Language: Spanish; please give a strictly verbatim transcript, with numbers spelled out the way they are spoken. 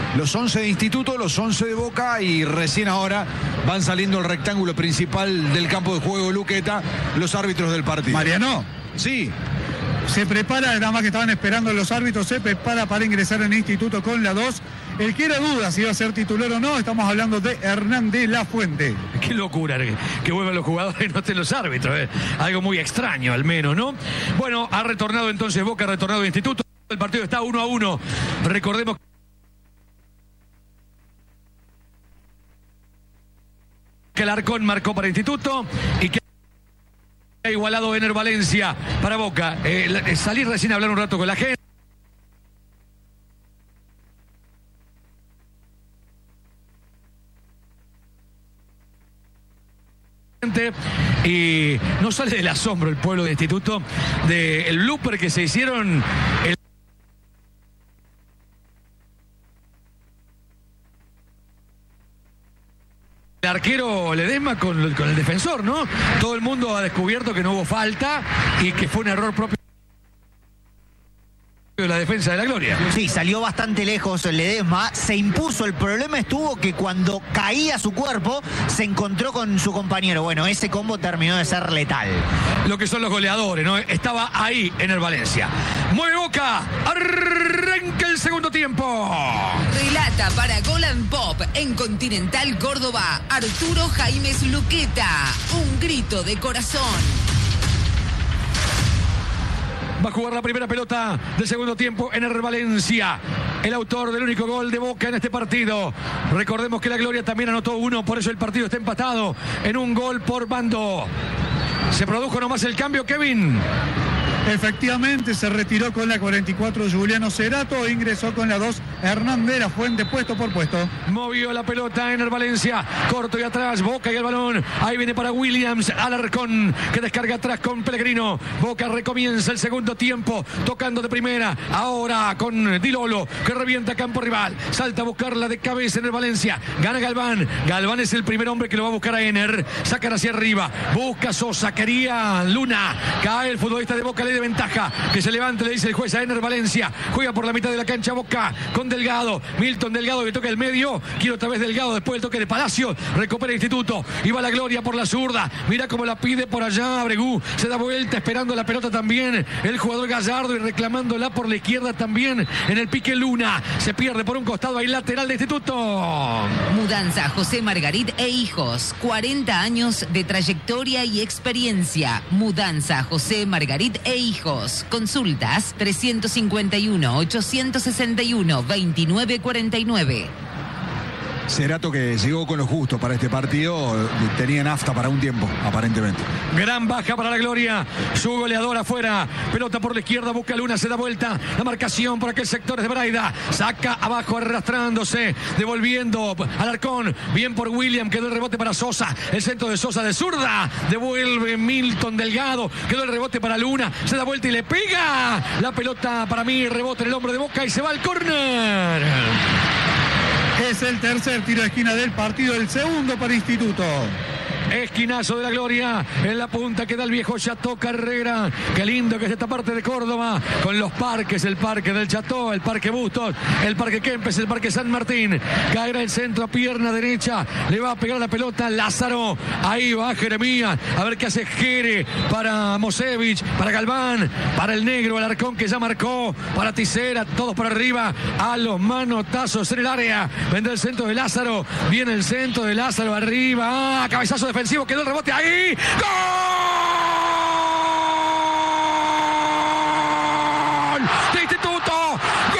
los once de Instituto, los once de Boca, y recién ahora van saliendo el rectángulo principal del campo de juego Luqueta, los árbitros del partido. Mariano. Sí. Se prepara, nada más que estaban esperando los árbitros, se prepara para ingresar en Instituto con la dos. El que era duda si iba a ser titular o no, estamos hablando de Hernán de la Fuente. Qué locura que, que vuelvan los jugadores y no estén los árbitros. Eh. Algo muy extraño al menos, ¿no? Bueno, ha retornado entonces Boca, ha retornado Instituto. El partido está uno a uno. Recordemos que el Arcón marcó para Instituto y que ha igualado Ener Valencia para Boca. Eh, salir recién a hablar un rato con la gente. Y no sale del asombro el pueblo de Instituto del blooper que se hicieron el El arquero Ledesma con, con el defensor, ¿no? Todo el mundo ha descubierto que no hubo falta y que fue un error propio de la defensa de la Gloria. Sí, salió bastante lejos el Ledesma, se impuso. El problema estuvo que cuando caía su cuerpo se encontró con su compañero. Bueno, ese combo terminó de ser letal. Lo que son los goleadores, ¿no? Estaba ahí en el Valencia. Mueve Boca, arranca el segundo tiempo. Relata para Gol and Pop en Continental Córdoba, Arturo Jaimes Luqueta. Un grito de corazón. Va a jugar la primera pelota del segundo tiempo en el Valencia. El autor del único gol de Boca en este partido. Recordemos que la Gloria también anotó uno, por eso el partido está empatado en un gol por bando. Se produjo nomás el cambio, Kevin. Efectivamente, se retiró con la cuarenta y cuatro Juliano Cerato, ingresó con la dos Hernán de la Fuente, puesto por puesto. Movió la pelota en el Valencia, corto y atrás, Boca y el balón. Ahí viene para Williams, Alarcón, que descarga atrás con Pellegrino. Boca recomienza el segundo tiempo, tocando de primera, ahora con Di Lolo, que revienta campo rival. Salta a buscarla de cabeza en el Valencia, gana Galván. Galván es el primer hombre que lo va a buscar a Ener. Sacan hacia arriba, busca Sosa, quería Luna. Cae el futbolista de Boca, le de ventaja, que se levante, le dice el juez a Ener Valencia. Juega por la mitad de la cancha Boca con Delgado, Milton Delgado que toca el medio, quiere otra vez Delgado después del toque de Palacio, recupera Instituto y va la Gloria por la zurda, mira cómo la pide por allá Abregú, se da vuelta esperando la pelota también el jugador Gallardo y reclamándola por la izquierda también en el pique Luna, se pierde por un costado ahí lateral de Instituto. Mudanza José Margarit e Hijos, cuarenta años de trayectoria y experiencia. Mudanza José Margarit e Hijos. Consultas trescientos cincuenta y uno, ochocientos sesenta y uno, veintinueve cuarenta y nueve. Cerato, que llegó con lo justo para este partido, tenía nafta para un tiempo, aparentemente. Gran baja para la Gloria, su goleador afuera, pelota por la izquierda, busca Luna, se da vuelta, la marcación por aquel sector es de Braida, saca abajo arrastrándose, devolviendo al Arcón, bien por William, quedó el rebote para Sosa, el centro de Sosa de zurda, devuelve Milton Delgado, quedó el rebote para Luna, se da vuelta y le pega, la pelota para mí, rebote en el hombre de Boca y se va al córner. Es el tercer tiro de esquina del partido, el segundo para Instituto. Esquinazo de la Gloria, en la punta queda el viejo Chateau Carrera. Qué lindo que es esta parte de Córdoba, con los parques, el parque del Chateau, el parque Bustos, el parque Kempes, el parque San Martín. Caerá el centro a pierna derecha, le va a pegar la pelota Lázaro, ahí va Jeremías, a ver qué hace Jere para Mosevich, para Galván, para el negro, el Arcón que ya marcó, para Tisera, todos por arriba, a los manotazos en el área. Vendrá el centro de Lázaro, viene el centro de Lázaro arriba, ah, cabezazo de defensivo, quedó el rebote ahí. ¡Gol! ¡De Instituto! ¡Gol!